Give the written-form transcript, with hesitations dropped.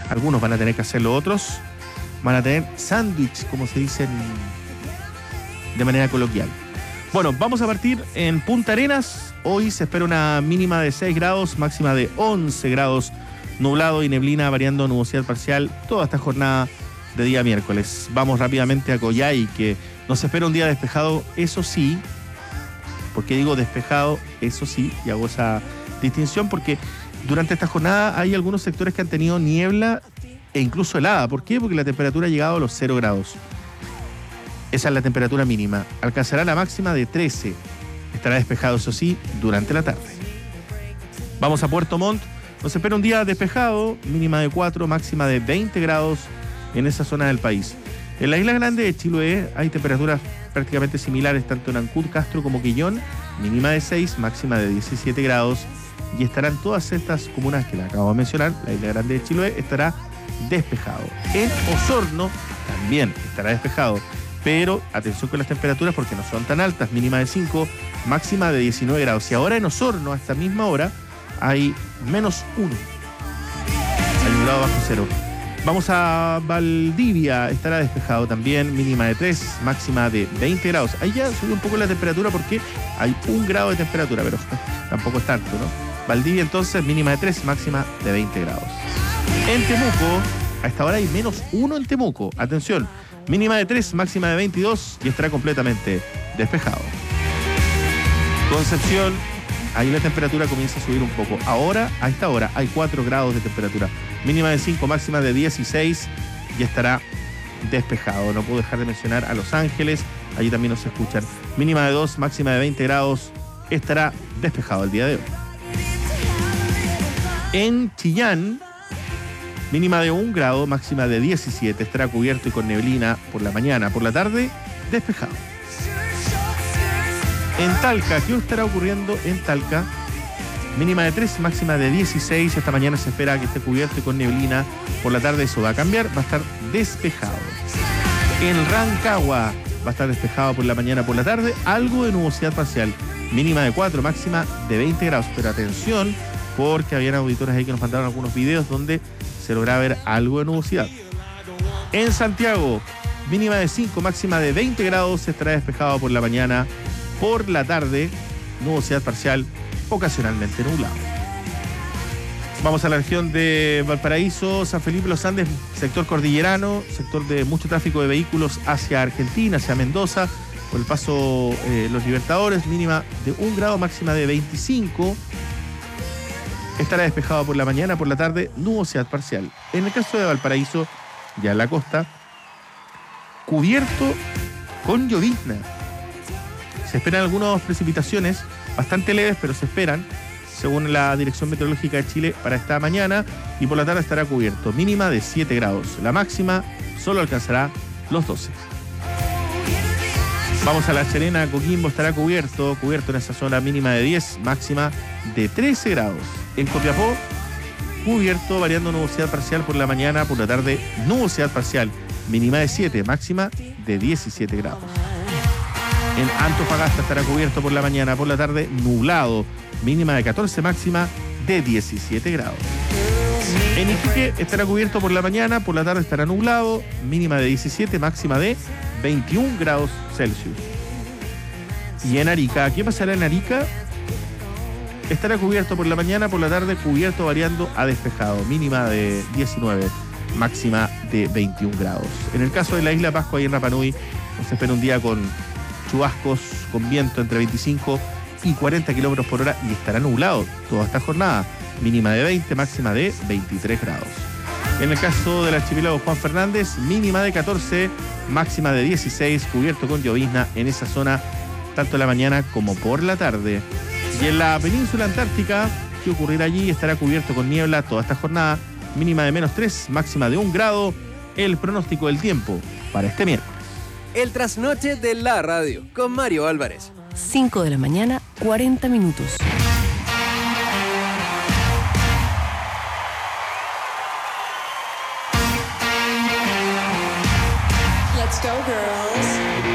Algunos van a tener que hacerlo, otros van a tener sándwich, como se dice de manera coloquial. Bueno, vamos a partir en Punta Arenas. Hoy se espera una mínima de 6 grados, máxima de 11 grados, nublado y neblina, variando nubosidad parcial toda esta jornada de día miércoles. Vamos rápidamente a Coyhai, que nos espera un día despejado, eso sí. ¿Por qué digo despejado? Eso sí, y hago esa distinción porque durante esta jornada hay algunos sectores que han tenido niebla e incluso helada. ¿Por qué? Porque la temperatura ha llegado a los 0 grados. Esa es la temperatura mínima. Alcanzará la máxima de 13. Estará despejado, eso sí, durante la tarde. Vamos a Puerto Montt. Nos espera un día despejado, mínima de 4, máxima de 20 grados en esa zona del país. En la isla grande de Chiloé hay temperaturas prácticamente similares tanto en Ancud, Castro como Quillón, mínima de 6, máxima de 17 grados, y estarán todas estas comunas que le acabo de mencionar. La isla grande de Chiloé estará despejado. En Osorno también estará despejado, pero atención con las temperaturas porque no son tan altas, mínima de 5, máxima de 19 grados. Y ahora en Osorno, a esta misma hora, hay menos 1, hay un grado bajo cero. Vamos a Valdivia, estará despejado también, mínima de 3, máxima de 20 grados. Ahí ya subió un poco la temperatura porque hay 1 grado de temperatura, pero tampoco es tanto, ¿no? Valdivia entonces, mínima de 3, máxima de 20 grados. En Temuco, a esta hora hay menos 1 en Temuco. Atención, mínima de 3, máxima de 22 y estará completamente despejado. Concepción, ahí la temperatura comienza a subir un poco. Ahora, a esta hora, hay 4 grados de temperatura. Mínima de 5, máxima de 16 y estará despejado. No puedo dejar de mencionar a Los Ángeles, allí también nos escuchan. Mínima de 2, máxima de 20 grados, estará despejado el día de hoy. En Chillán, mínima de 1 grado, máxima de 17, estará cubierto y con neblina por la mañana, por la tarde, despejado. En Talca, ¿qué estará ocurriendo en Talca? Mínima de 3, máxima de 16. Esta mañana se espera que esté cubierto y con neblina. Por la tarde eso va a cambiar, va a estar despejado. En Rancagua va a estar despejado por la mañana, por la tarde. Algo de nubosidad parcial. Mínima de 4, máxima de 20 grados. Pero atención, porque habían auditores ahí que nos mandaron algunos videos donde se logra ver algo de nubosidad. En Santiago, mínima de 5, máxima de 20 grados. Estará despejado por la mañana, por la tarde. Nubosidad parcial, ocasionalmente nublado. Vamos a la región de Valparaíso, San Felipe, Los Andes, sector cordillerano, sector de mucho tráfico de vehículos hacia Argentina, hacia Mendoza, por el paso Los Libertadores, mínima de 1 grado, máxima de 25. Estará despejado por la mañana, por la tarde, nubosidad parcial. En el caso de Valparaíso, ya en la costa, cubierto con llovizna. Se esperan algunas precipitaciones bastante leves, pero se esperan, según la Dirección Meteorológica de Chile, para esta mañana, y por la tarde estará cubierto. Mínima de 7 grados. La máxima solo alcanzará los 12. Vamos a La Serena, Coquimbo, estará cubierto en esa zona, mínima de 10, máxima de 13 grados. En Copiapó, cubierto, variando nubosidad parcial por la mañana, por la tarde, nubosidad parcial, mínima de 7, máxima de 17 grados. En Antofagasta estará cubierto por la mañana, por la tarde, nublado, mínima de 14, máxima de 17 grados. En Iquique estará cubierto por la mañana, por la tarde estará nublado, mínima de 17, máxima de 21 grados Celsius. Y en Arica, ¿qué pasará en Arica? Estará cubierto por la mañana, por la tarde, cubierto variando a despejado, mínima de 19, máxima de 21 grados. En el caso de la isla Pascua y en Rapa Nui, nos espera un día con chubascos, con viento entre 25 y 40 kilómetros por hora y estará nublado toda esta jornada, mínima de 20, máxima de 23 grados. En el caso del archipiélago Juan Fernández, mínima de 14, máxima de 16, cubierto con llovizna en esa zona, tanto en la mañana como por la tarde. Y en la península antártica, ¿qué ocurrirá allí? Estará cubierto con niebla toda esta jornada, mínima de menos 3, máxima de 1 grado. El pronóstico del tiempo para este miércoles. El trasnoche de la radio con Mario Álvarez. 5 de la mañana, 40 minutos.